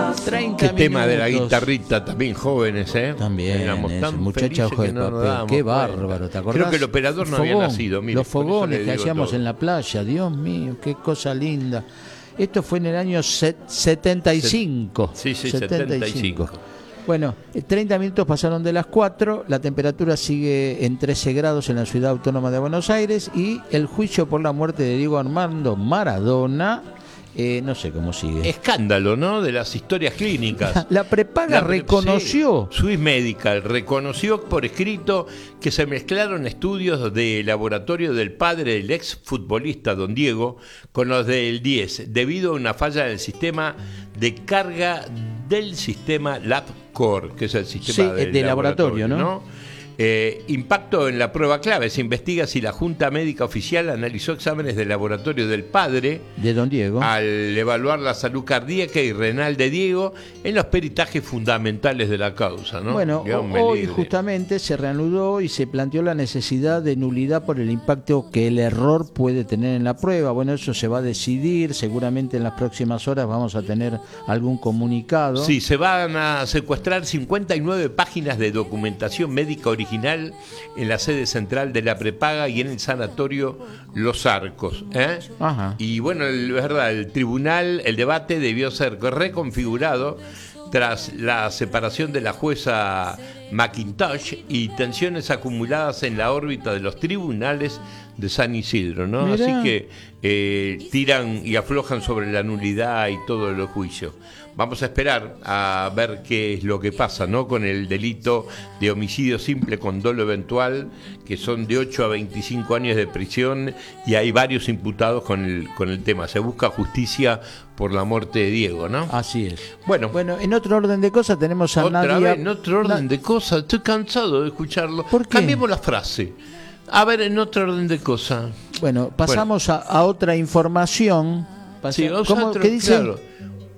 Qué tema de la guitarrita, también jóvenes, ¿eh? También, éramos tan muchachos felices de que no nos papel, dábamos qué cuenta. bárbaro, ¿te acordás? Creo que el operador no había nacido, mire, los por eso fogones le que digo hacíamos todo. en la playa, Dios mío, qué cosa linda. Esto fue en el año 75. Sí, 75. Bueno, 30 minutos pasaron de las 4, la temperatura sigue en 13 grados en la ciudad autónoma de Buenos Aires y el juicio por la muerte de Diego Armando Maradona, no sé cómo sigue. Escándalo, ¿no? De las historias clínicas. La prepaga reconoció. Sí, Swiss Medical reconoció por escrito que se mezclaron estudios de laboratorio del padre del ex futbolista Don Diego con los del 10, debido a una falla del sistema de carga del sistema LabCorp, que es el sistema de laboratorio, ¿no? Impacto en la prueba clave. Se investiga si la Junta Médica Oficial analizó exámenes de laboratorio del padre de Don Diego al evaluar la salud cardíaca y renal de Diego en los peritajes fundamentales de la causa, ¿no? Bueno, hoy justamente se reanudó y se planteó la necesidad de nulidad por el impacto que el error puede tener en la prueba. Bueno, eso se va a decidir, seguramente en las próximas horas vamos a tener algún comunicado. Sí, se van a secuestrar 59 páginas de documentación médica original en la sede central de la prepaga y en el sanatorio Los Arcos, ¿eh? Ajá. Y bueno, es verdad, el tribunal, el debate debió ser reconfigurado tras la separación de la jueza McIntosh y tensiones acumuladas en la órbita de los tribunales de San Isidro, ¿no? Mirá. Así que tiran y aflojan sobre la nulidad y todos los juicios. Vamos a esperar a ver qué es lo que pasa, ¿no? Con el delito de homicidio simple con dolo eventual, que son de 8 a 25 años de prisión, y hay varios imputados con el tema. Se busca justicia por la muerte de Diego, ¿no? Así es. Bueno, en otro orden de cosas tenemos a otra Nadia. vez, en otro orden de cosas, estoy cansado de escucharlo. ¿Por qué? Cambiemos la frase. A ver, en otro orden de cosas. Bueno, pasamos a otra información. Sí, ¿Qué dice? Claro.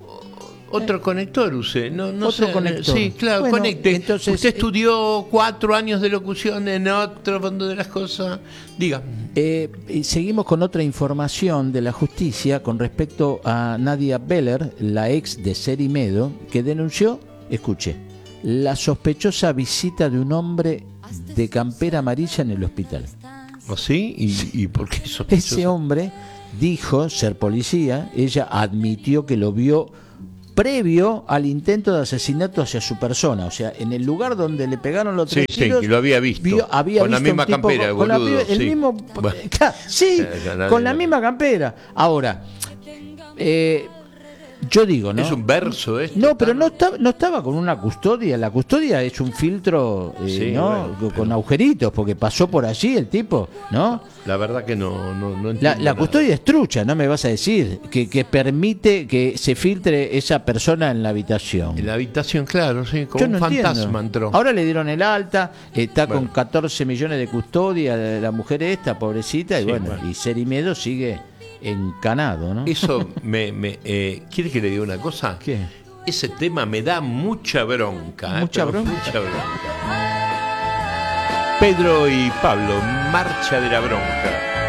Otro conector use, no Otro sé. conector. Sí, claro, Bueno, conecte. entonces, Usted estudió 4 años de locución en otro fondo de las cosas. Diga. Seguimos con otra información de la justicia con respecto a Nadia Beller, la ex de Serimedo, que denunció, escuche, la sospechosa visita de un hombre de campera amarilla en el hospital. ¿Oh, sí? ¿Y por qué sospechoso? Ese hombre dijo ser policía, ella admitió que lo vio previo al intento de asesinato hacia su persona, o sea, en el lugar donde le pegaron los 3 tiros, sí, lo había visto, había con la visto misma un tipo campera, con boludo, el sí. mismo, Bueno. sí, con la misma campera. Ahora, yo digo, ¿no? Es un verso esto. No, pero no estaba con una custodia. La custodia es un filtro, Sí, ¿no? bueno, Con agujeritos, porque pasó por allí el tipo, ¿no? La verdad que no entiendo La nada. custodia es trucha, no me vas a decir, que permite que se filtre esa persona en la habitación. En la habitación, claro, sí, como Yo un no fantasma entiendo. entró. Ahora le dieron el alta, está Bueno. con 14 millones de custodia la mujer esta, pobrecita, y Sí, bueno, bueno. y Serimedo sigue encanado, ¿no? Eso ¿quiere que le diga una cosa? ¿Qué? Ese tema me da mucha bronca. ¿Mucha pero bronca? Mucha bronca. Pedro y Pablo, Marcha de la Bronca.